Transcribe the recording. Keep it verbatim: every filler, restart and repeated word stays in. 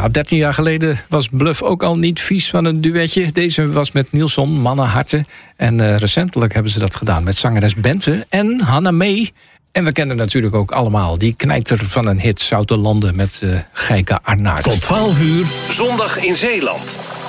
Ja, dertien jaar geleden was Bluff ook al niet vies van een duetje. Deze was met Nielson, Mannenharten. En uh, recentelijk hebben ze dat gedaan met zangeres Bente en Hanna Mee. En we kennen natuurlijk ook allemaal die knijter van een hit, Zoute Landen met uh, Gijke Arnaert. Tot twaalf uur, zondag in Zeeland.